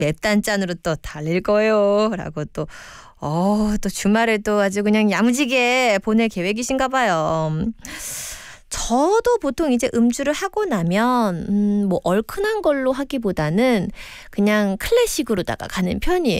맵단 짠으로 또 달릴 거예요. 라고 또 주말에 또 아주 그냥 야무지게 보낼 계획이신가 봐요. 저도 보통 이제 음주를 하고 나면 뭐 얼큰한 걸로 하기보다는 그냥 클래식으로다가 가는 편이에요.